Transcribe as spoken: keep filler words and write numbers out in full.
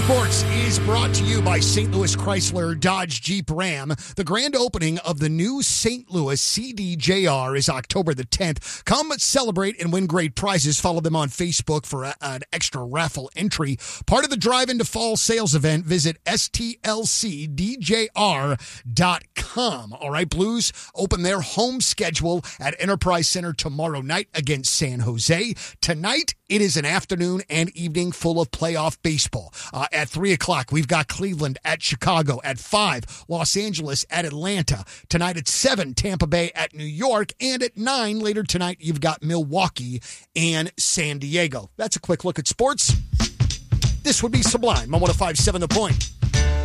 Sports is brought to you by Saint Louis Chrysler Dodge Jeep Ram. The grand opening of the new Saint Louis C D J R is October the tenth. Come celebrate and win great prizes. Follow them on Facebook for a, an extra raffle entry. Part of the Drive into Fall sales event. Visit S T L C D J R dot com. All right, Blues open their home schedule at Enterprise Center tomorrow night against San Jose. Tonight, it is an afternoon and evening full of playoff baseball. Uh, at three o'clock, we've got Cleveland at Chicago. At five, Los Angeles at Atlanta. Tonight at seven, Tampa Bay at New York. And at nine, later tonight, you've got Milwaukee and San Diego. That's a quick look at sports. This would be Sublime on one oh five point seven The Point.